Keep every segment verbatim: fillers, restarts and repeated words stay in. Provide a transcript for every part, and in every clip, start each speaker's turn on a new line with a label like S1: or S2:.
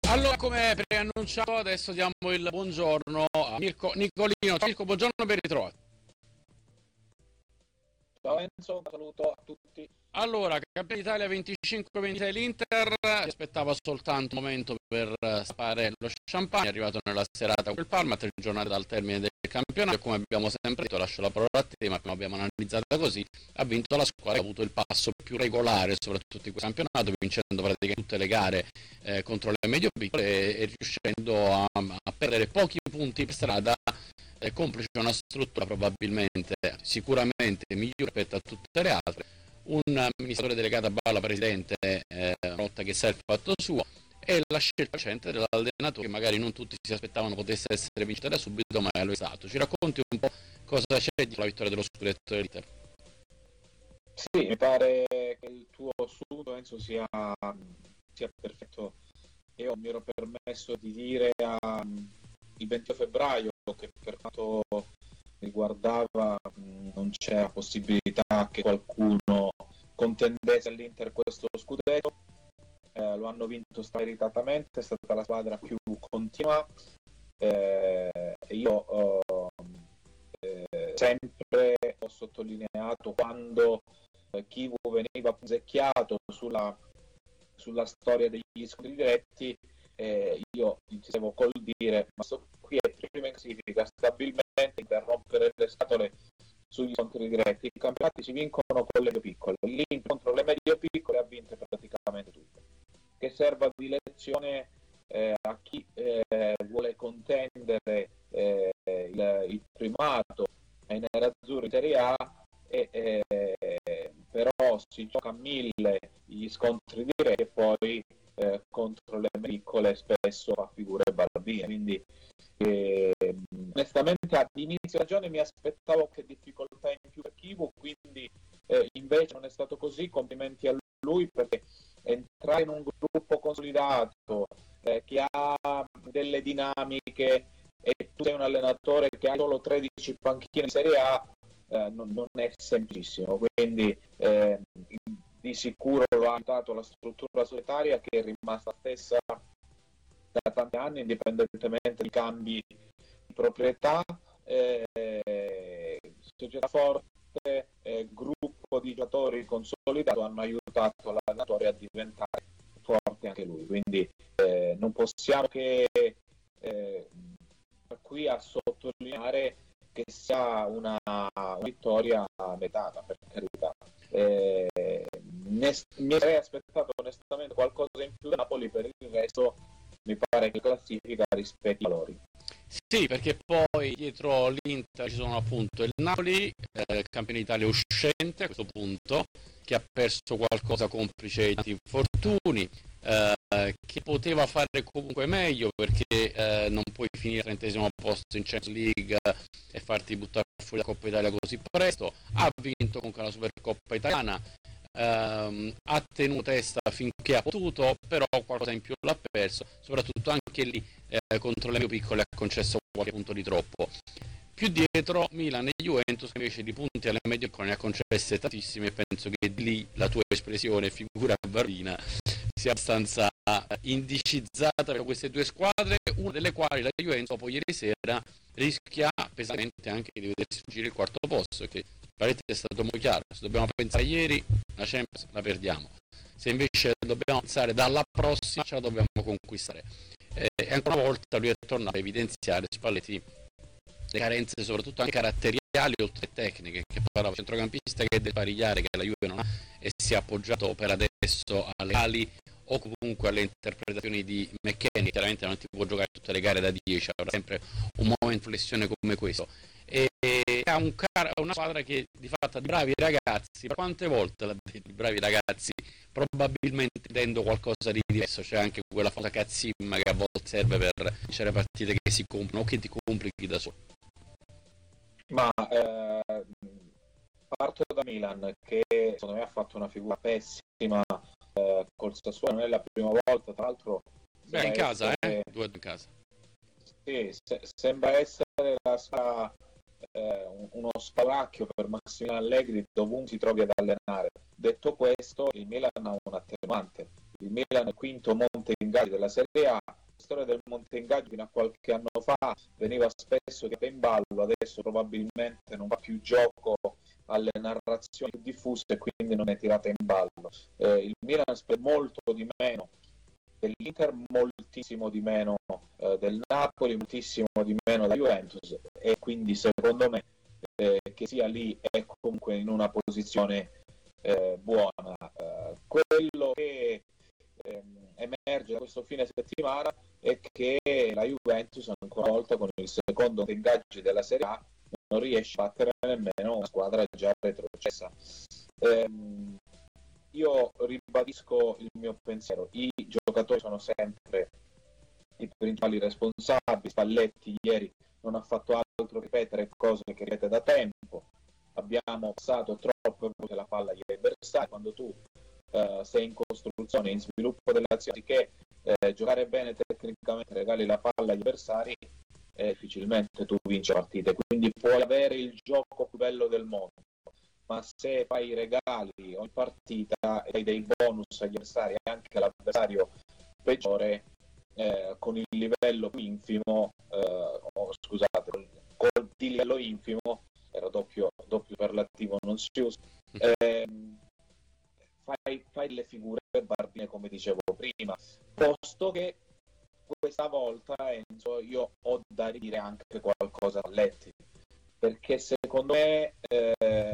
S1: Allora, come preannunciato, adesso diamo il buongiorno a Mirko Nicolino. Ciao Mirko, buongiorno, ben ritrovato.
S2: Ciao Enzo, un saluto a tutti.
S1: Allora, Campione d'Italia venticinque ventisei l'Inter, si aspettava soltanto un momento per stappare lo champagne, è arrivato nella serata con il Parma, tre giornate dal termine del campionato e come abbiamo sempre detto, lascio la parola a te, ma come abbiamo analizzata così, ha vinto la squadra che ha avuto il passo più regolare soprattutto in questo campionato, vincendo praticamente tutte le gare eh, contro le medio piccole e, e riuscendo a, a perdere pochi punti per strada, eh, complice una struttura probabilmente sicuramente migliore rispetto a tutte le altre, un amministratore delegato a Balla presidente, eh, una volta che sa il fatto suo, e la scelta recente dell'allenatore che magari non tutti si aspettavano potesse essere vincita da subito, ma lo è stato. Ci racconti un po' cosa c'è dietro la vittoria dello scudetto dell'Inter?
S2: Sì, mi pare che il tuo sunto, Enzo, sia, sia perfetto. Io mi ero permesso di dire a, il venti febbraio che per quanto riguardava non c'era possibilità che qualcuno contendesse all'Inter questo scudetto, eh, lo hanno vinto meritatamente, è stata la squadra più continua, eh, io eh, sempre ho sottolineato quando eh, Kivu veniva punzecchiato sulla, sulla storia degli scontri diretti, eh, io insistevo col dire ma sto qui è prima in classifica stabilmente, interrompere le scatole sugli scontri diretti, i campionati si vincono con le medio piccole, l'Inter contro le medio piccole ha vinto praticamente tutte, che serva di lezione eh, a chi eh, vuole contendere eh, il, il primato ai nerazzurri in Serie A, e, eh, però si gioca a mille gli scontri diretti e poi eh, contro le piccole spesso fa figure barbine, quindi eh, onestamente ad inizio stagione mi aspettavo che difficoltà in più per Kivu, quindi eh, invece non è stato così, complimenti a lui, perché entrare in un gruppo consolidato eh, che ha delle dinamiche e tu sei un allenatore che ha solo tredici panchine in Serie A, eh, non, non è semplicissimo, quindi eh, di sicuro lo ha aiutato la struttura societaria che è rimasta stessa da tanti anni indipendentemente dai cambi di proprietà, eh, società forte, eh, gruppo di giocatori consolidato hanno aiutato l'allenatore a diventare forte anche lui, quindi eh, non possiamo che eh, qui a sottolineare che sia una, una vittoria metata, per carità. Eh, ne, mi sarei aspettato onestamente qualcosa in più da Napoli, per il resto mi pare che classifica rispetti i valori.
S1: Sì, perché poi dietro l'Inter ci sono appunto il Napoli, eh, campione d'Italia uscente a questo punto, che ha perso qualcosa complice di infortuni, eh, che poteva fare comunque meglio perché eh, non puoi finire al trentesimo posto in Champions League e farti buttare fuori la Coppa Italia così presto, ha vinto comunque la Supercoppa italiana, ehm, ha tenuto testa finché ha potuto, però qualcosa in più l'ha perso, soprattutto anche lì eh, contro le più piccole ha concesso qualche punto di troppo. Più dietro Milan e Juventus invece di punti alle medie ne ha concesse tantissime, e penso che lì la tua espressione figura barbina sia abbastanza indicizzata per queste due squadre, una delle quali, la Juventus, dopo ieri sera rischia pesantemente anche di vedersi sfuggire il quarto posto, che Paretti è stato molto chiaro: se dobbiamo pensare a ieri la Champions la perdiamo, se invece dobbiamo pensare dalla prossima ce la dobbiamo conquistare. E eh, ancora una volta lui è tornato a evidenziare Spalletti le carenze soprattutto anche caratteriali oltre che tecniche, che parlava centrocampista che deve parigliare, che la Juve non ha, e si è appoggiato per adesso alle ali o comunque alle interpretazioni di McKennie. Chiaramente non ti può giocare tutte le gare da dieci, avrà sempre un momento di flessione come questo, e ha un car- una squadra che di fatto ha bravi ragazzi. Per quante volte l'ha detto, i bravi ragazzi, probabilmente intendo qualcosa di diverso, c'è anche quella famosa cazzimma che a volte serve per vincere partite che si complicano o che ti complichi da solo.
S2: Ma eh, parto da Milan, che secondo me ha fatto una figura pessima eh, col Sassuolo, non è la prima volta, tra l'altro.
S1: Beh, in casa,
S2: essere,
S1: eh? Due in casa.
S2: Sì, se, sembra essere la sua, eh, uno spauracchio per Massimiliano Allegri dovunque si trovi ad allenare. Detto questo, il Milan ha un attenuante. Il Milan è quinto monte in gara della Serie A, storia del Monte Ingaggio fino a qualche anno fa veniva spesso tirata in ballo, adesso probabilmente non fa più gioco alle narrazioni più diffuse e quindi non è tirata in ballo. Eh, il Milan spende molto di meno dell'Inter, moltissimo di meno eh, del Napoli, moltissimo di meno della Juventus, e quindi secondo me eh, che sia lì è comunque in una posizione eh, buona. Eh, quello che ehm, emerge da questo fine settimana è che la Juventus ancora una volta con il secondo ingaggio della Serie A non riesce a battere nemmeno una squadra già retrocessa. Ehm, io ribadisco il mio pensiero: i giocatori sono sempre i principali responsabili. Spalletti ieri non ha fatto altro che ripetere cose che ripete da tempo. Abbiamo passato troppe volte la palla agli avversari. Quando tu eh, sei in costruzione, in sviluppo dell'azione, che eh, giocare bene tecnicamente, regali la palla agli avversari, eh, difficilmente tu vinci partite. Quindi puoi avere il gioco più bello del mondo, ma se fai i regali ogni partita e dai dei bonus agli avversari, anche all'avversario peggiore, eh, con il livello infimo, eh, oh, scusate, col di livello infimo, era doppio, doppio superlativo, non si usa, eh, fai, fai le figure barbine, come dicevo prima, posto che questa volta, Enzo, io ho da dire anche qualcosa a Letti, perché secondo me eh,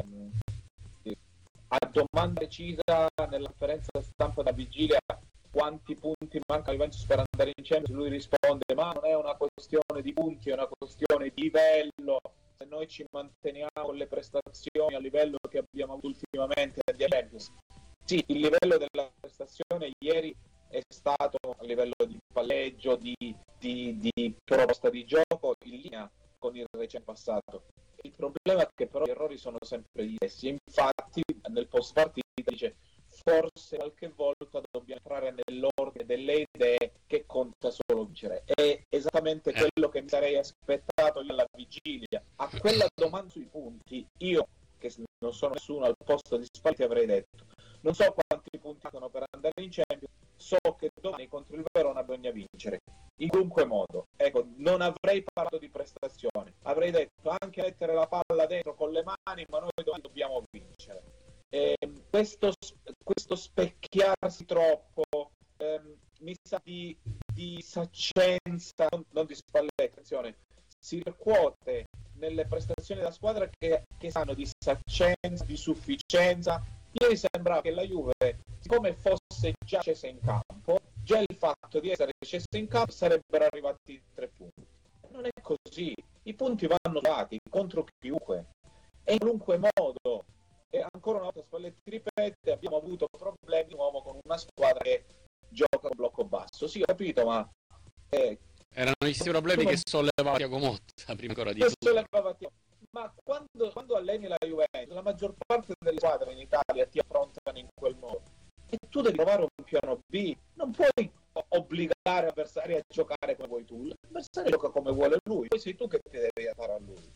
S2: a domanda precisa nella conferenza stampa da vigilia quanti punti manca alla Juventus per andare in Champions, lui risponde: ma non è una questione di punti, è una questione di livello. Se noi ci manteniamo con le prestazioni a livello che abbiamo avuto ultimamente di Champions, sì, il livello della prestazione ieri è stato a livello di palleggio, di, di, di proposta di gioco in linea con il recente passato. Il problema è che però gli errori sono sempre gli stessi. Infatti nel post partita dice: forse qualche volta dobbiamo entrare nell'ordine delle idee, che conta solo vincere. È esattamente quello che mi sarei aspettato io alla vigilia. A quella domanda sui punti, io che non sono nessuno al posto di Spalletti avrei detto: non so quanti punti hanno per andare in Champions, so che domani contro il Verona bisogna vincere in qualunque modo. Ecco, non avrei parlato di prestazione, avrei detto anche mettere la palla dentro con le mani, ma noi domani dobbiamo vincere. Eh, questo, questo specchiarsi troppo ehm, mi sa di, di saccenza, non, non di Spalletti, attenzione, si percuote nelle prestazioni della squadra che, che sanno di saccenza, di sufficienza. Ieri sembrava che la Juve, siccome fosse già scesa in campo, già il fatto di essere scesa in campo sarebbero arrivati tre punti. Non è così, i punti vanno dati contro chiunque e in qualunque modo. E ancora una volta Spalletti ripete: abbiamo avuto problemi di nuovo con una squadra che gioca con blocco basso. Sì, ho capito, ma eh,
S1: erano gli stessi problemi che sollevava Thiago Motta prima ancora di
S2: tutto. Ma quando, quando alleni la Juventus, la maggior parte delle squadre in Italia ti affrontano in quel modo e tu devi trovare un piano B. Non puoi obbligare l'avversario a giocare come vuoi tu, l'avversario gioca come vuole lui, poi sei tu che ti devi adattare a lui.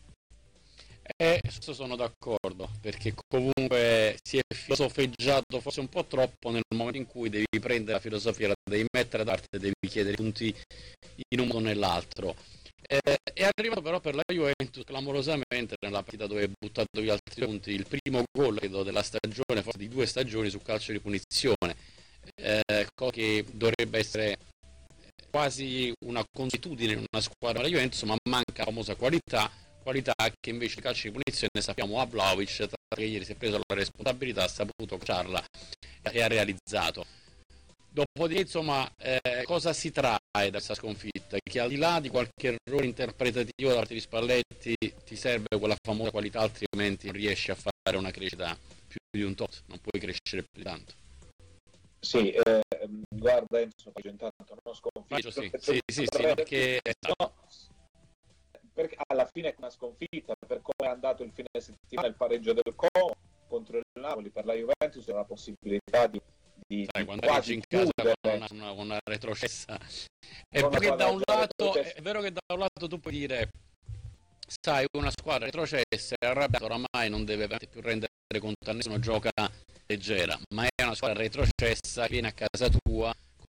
S1: E questo sono d'accordo, perché comunque si è filosofeggiato forse un po' troppo nel momento in cui devi prendere la filosofia, la devi mettere da parte, devi chiedere punti in un modo o nell'altro. Eh, è arrivato però per la Juventus clamorosamente nella partita dove ha buttato via altri punti, il primo gol credo della stagione, forse di due stagioni, su calcio di punizione, eh, cosa che dovrebbe essere quasi una consuetudine in una squadra della Juventus, ma manca la famosa qualità qualità che invece il calcio di punizione sappiamo a Vlahovic, che ieri si è preso la responsabilità, ha saputo cacciarla e ha realizzato. Dopodiché, insomma, eh, cosa si trae da questa sconfitta? Che al di là di qualche errore interpretativo da parte di Spalletti ti serve quella famosa qualità, altrimenti non riesci a fare una crescita più di un tot, non puoi crescere più di tanto.
S2: Sì, eh, guarda Enzo, ho intanto non sconfitto.
S1: Sì, sì, sì, sì, no, perché...
S2: no, perché alla fine è una sconfitta, per come è andato il fine settimana, il pareggio del Como contro il Napoli per la Juventus è una possibilità di, di,
S1: Sai,
S2: di
S1: quando
S2: quasi
S1: in casa
S2: chiudere.
S1: con una, una, una retrocessa è vero, che da un lato, è vero che da un lato tu puoi dire, sai, una squadra retrocessa è arrabbiata, oramai non deve più rendere conto a nessuno, gioca leggera, ma è una squadra retrocessa che viene a casa tua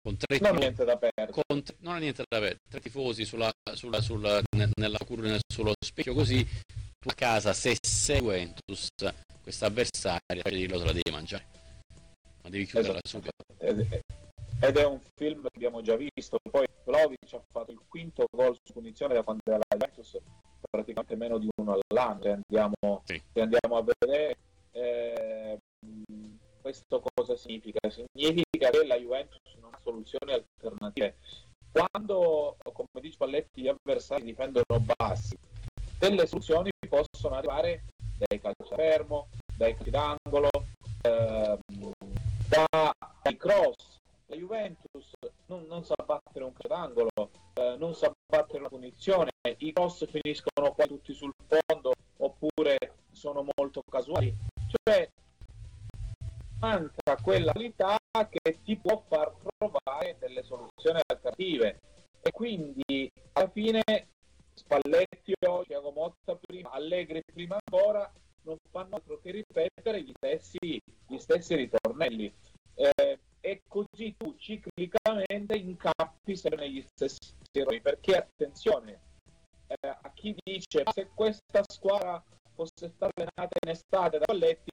S1: con tre
S2: non,
S1: tifosi,
S2: niente da perdere.
S1: Con, non ha niente da perdere, tre tifosi sulla, sulla, sulla, nella curva sullo specchio, così tu a casa, se sei Juventus, questa avversaria te la devi mangiare, ma devi chiuderla
S2: esatto.
S1: subito.
S2: Ed è un film che abbiamo già visto. Poi Vlahovic ha fatto il quinto gol su punizione da quando era la Juventus, praticamente meno di uno all'anno. Se andiamo,
S1: sì.
S2: se andiamo a vedere eh, questo cosa significa? Significa che la Juventus non ha soluzioni alternative. Quando, come dice Spalletti, gli avversari difendono bassi, delle soluzioni possono arrivare dai calci a fermo, dai calci d'angolo, eh, dai cross. La Juventus non, non sa battere un calcio d'angolo, eh, non sa battere una punizione, i cross finiscono qua tutti sul fondo oppure sono molto casuali, cioè manca quella qualità che ti può far trovare delle soluzioni alternative, e quindi alla fine Spalletti, Thiago Motta prima, Allegri prima ancora, non fanno altro che ripetere gli stessi, gli stessi ritornelli, eh, e così tu ciclicamente incappi sempre negli stessi errori, perché attenzione, eh, a chi dice se questa squadra fosse stata allenata in estate da Spalletti,